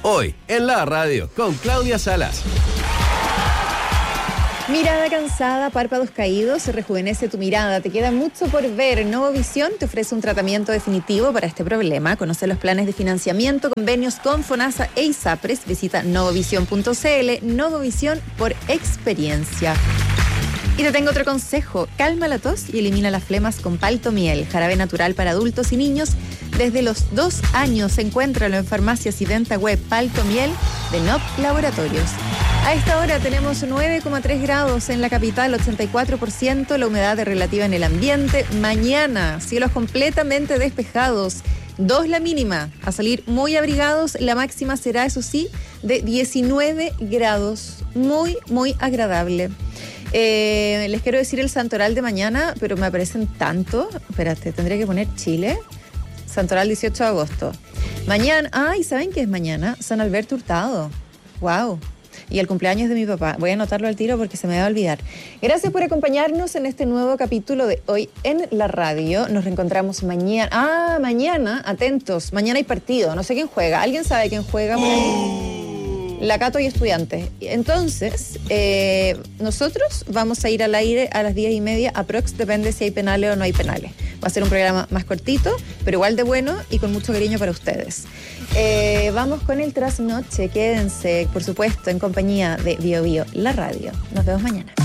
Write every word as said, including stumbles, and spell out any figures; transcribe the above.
Hoy, en la radio, con Claudia Salas. Mirada cansada, párpados caídos, se rejuvenece tu mirada, te queda mucho por ver. Novovisión te ofrece un tratamiento definitivo para este problema. Conoce los planes de financiamiento, convenios con FONASA e ISAPRES. Visita novovisión punto c l. Novovisión por experiencia. Y te tengo otro consejo. Calma la tos y elimina las flemas con Paltomiel, jarabe natural para adultos y niños. Desde los dos años, encuéntralo en farmacias y venta web. Paltomiel de N O P Laboratorios. A esta hora tenemos nueve coma tres grados en la capital, ochenta y cuatro por ciento la humedad relativa en el ambiente. Mañana, cielos completamente despejados. dos la mínima, a salir muy abrigados. La máxima será, eso sí, de diecinueve grados. Muy, muy agradable. Eh, les quiero decir el santoral de mañana, pero me aparecen tanto. Espérate, tendría que poner Chile. Santoral dieciocho de agosto. Mañana, ay, ¿saben qué es mañana? San Alberto Hurtado. Wow. Y el cumpleaños de mi papá. Voy a anotarlo al tiro porque se me va a olvidar. Gracias por acompañarnos en este nuevo capítulo de Hoy en la Radio. Nos reencontramos mañana. Ah, mañana, atentos. Mañana hay partido. No sé quién juega. ¿Alguien sabe quién juega? La Cato y Estudiantes. Entonces, eh, nosotros vamos a ir al aire a las diez y media. Aprox, depende si hay penales o no hay penales. Va a ser un programa más cortito, pero igual de bueno y con mucho cariño para ustedes. Eh, vamos con el trasnoche. Quédense, por supuesto, en compañía de Bio Bio, la radio. Nos vemos mañana.